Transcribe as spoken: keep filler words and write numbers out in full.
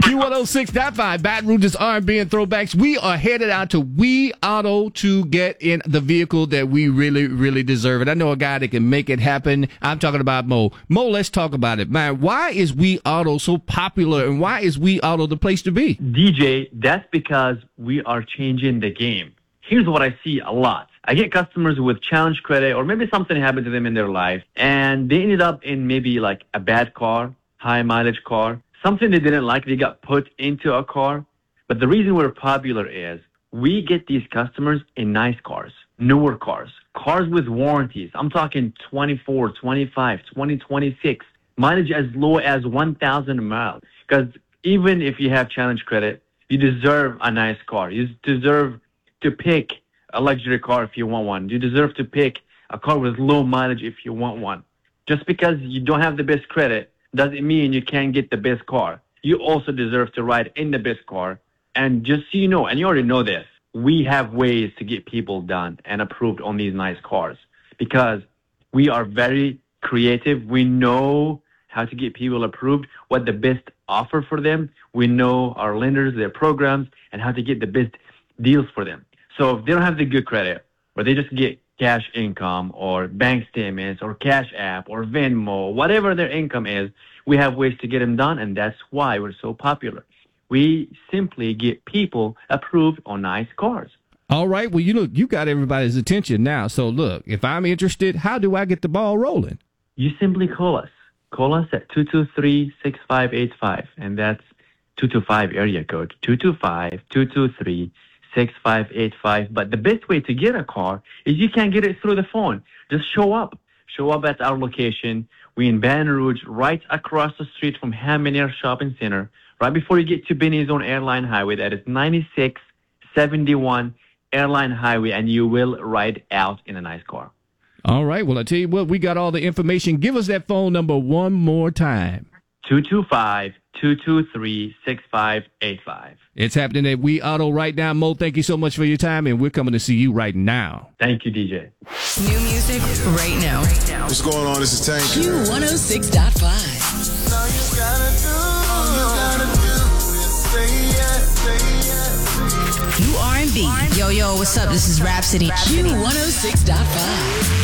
Q one oh six point five, Baton Rouge's R and B and throwbacks. We are headed out to We Auto to get in the vehicle that we really, really deserve. And I know a guy that can make it happen. I'm talking about Mo. Mo, let's talk about it, man. Why is We Auto so popular, and why is We Auto the place to be? D J, that's because we are changing the game. Here's what I see a lot. I get customers with challenge credit, or maybe something happened to them in their life, and they ended up in maybe like a bad car, high mileage car, something they didn't like. They got put into a car. But the reason we're popular is we get these customers in nice cars, newer cars, cars with warranties. I'm talking twenty-four, twenty-five, twenty, twenty-six, mileage as low as one thousand miles. Because even if you have challenge credit, you deserve a nice car. You deserve to pick a luxury car if you want one. You deserve to pick a car with low mileage if you want one. Just because you don't have the best credit doesn't mean you can't get the best car. You also deserve to ride in the best car. And just so you know, and you already know this, we have ways to get people done and approved on these nice cars because we are very creative. We know how to get people approved, what the best offer for them. We know our lenders, their programs, and how to get the best deals for them. So if they don't have the good credit, or they just get cash income or bank statements or Cash App or Venmo, whatever their income is, we have ways to get them done, and that's why we're so popular. We simply get people approved on nice cars. All right. Well, you look, you got everybody's attention now. So look, if I'm interested, how do I get the ball rolling? You simply call us. Call us at two two three, six five eight five, and that's two two five area code, two two five, two two three, six five eight five. But the best way to get a car is you can't get it through the phone. Just show up. Show up at our location. We in Baton Rouge, right across the street from Ham and Air Shopping Center, right before you get to Benny's on Airline Highway. That is ninety-six seventy-one Airline Highway, and you will ride out in a nice car. All right. Well, I tell you what, we got all the information. Give us that phone number one more time. two two five, two two three, six five eight five. It's happening at We Auto right now. Mo, thank you so much for your time, and we're coming to see you right now. Thank you, D J. New music right now. What's going on? This is Tank. Q one oh six point five. All you gotta do, all you gotta do is say yes, say yes. New R and B. Yo, yo, what's up? This is Rhapsody. Q one oh six point five.